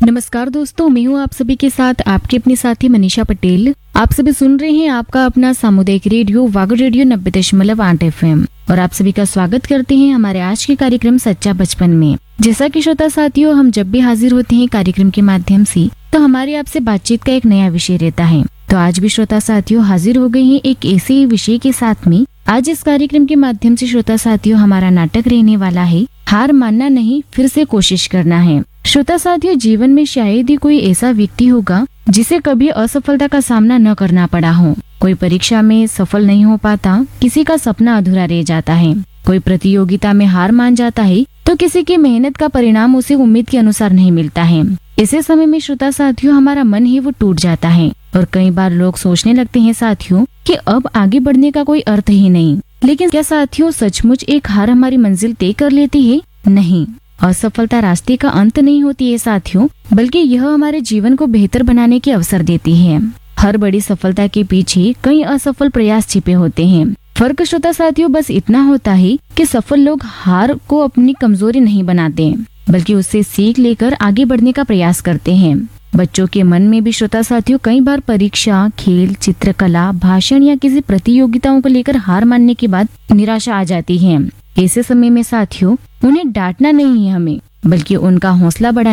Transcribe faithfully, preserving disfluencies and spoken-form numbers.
नमस्कार दोस्तों, मैं हूँ आप सभी के साथ आपकी अपनी साथी मनीषा पटेल। आप सभी सुन रहे हैं आपका अपना सामुदायिक रेडियो वाग रेडियो नब्बे दशमलव आठ एफ एम और आप सभी का स्वागत करते हैं हमारे आज के कार्यक्रम सच्चा बचपन में। जैसा कि श्रोता साथियों, हम जब भी हाजिर होते हैं कार्यक्रम के माध्यम से तो हमारे आपसे बातचीत का एक नया विषय रहता है। तो आज भी श्रोता साथियों हाजिर हो गए हैं एक ऐसे ही विषय के साथ में। आज इस कार्यक्रम के माध्यम से श्रोता साथियों हमारा नाटक रहने वाला है हार मानना नहीं, फिर से कोशिश करना है। श्रोता साथियों, जीवन में शायद ही कोई ऐसा व्यक्ति होगा जिसे कभी असफलता का सामना न करना पड़ा हो। कोई परीक्षा में सफल नहीं हो पाता, किसी का सपना अधूरा रह जाता है, कोई प्रतियोगिता में हार मान जाता है तो किसी की मेहनत का परिणाम उसे उम्मीद के अनुसार नहीं मिलता है। ऐसे समय में श्रोता साथियों हमारा मन ही वो टूट जाता है और कई बार लोग सोचने लगते हैं साथियों कि अब आगे बढ़ने का कोई अर्थ ही नहीं। लेकिन क्या साथियों सचमुच एक हार हमारी मंजिल तय कर लेती है? नहीं, असफलता रास्ते का अंत नहीं होती है साथियों, बल्कि यह हमारे जीवन को बेहतर बनाने के अवसर देती है। हर बड़ी सफलता के पीछे कई असफल प्रयास छिपे होते हैं। फर्क श्रोता साथियों बस इतना होता है कि सफल लोग हार को अपनी कमजोरी नहीं बनाते, बल्कि उससे सीख लेकर आगे बढ़ने का प्रयास करते हैं। बच्चों के मन में भी श्रोता साथियों कई बार परीक्षा, खेल, चित्रकला, भाषण या किसी प्रतियोगिताओं को लेकर हार मानने के बाद निराशा आ जाती है। ऐसे समय में साथियों उन्हें डांटना नहीं है हमें, बल्कि उनका हौसला बढ़ाना